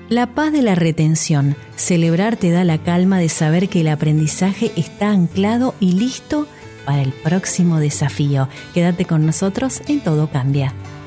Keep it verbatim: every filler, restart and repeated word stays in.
La paz de la retención. Celebrar te da la calma de saber que el aprendizaje está anclado y listo para el próximo desafío. Quédate con nosotros en Todo Cambia.